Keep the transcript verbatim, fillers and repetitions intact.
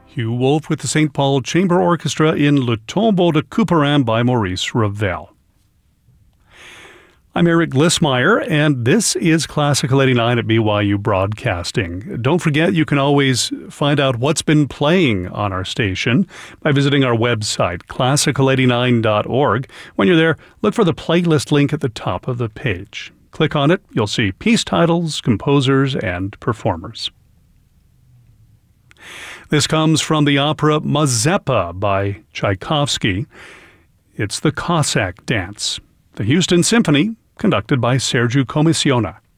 Hugh Wolf with the Saint Paul Chamber Orchestra in Le Tombeau de Couperin by Maurice Ravel. I'm Eric Glissmeyer, and this is Classical eighty-nine at B Y U Broadcasting. Don't forget, you can always find out what's been playing on our station by visiting our website, classical eighty-nine dot org. When you're there, look for the playlist link at the top of the page. Click on it, you'll see piece titles, composers, and performers. This comes from the opera Mazeppa by Tchaikovsky. It's the Cossack Dance, the Houston Symphony, conducted by Sergiu Comissiona.